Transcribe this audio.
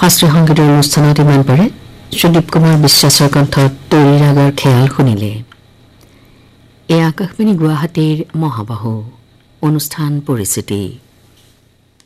শাস্ত্ৰীয় সংগীতৰ অনুষ্ঠানত ইমান পাৰে সুদীপ কুমাৰ বিশ্বাসৰ কণ্ঠত তৰি ৰাগৰ খেয়াল শুনিলে। এই আকাশবাণী গুৱাহাটীৰ মহাবাহু অনুষ্ঠান পৰিচিতি।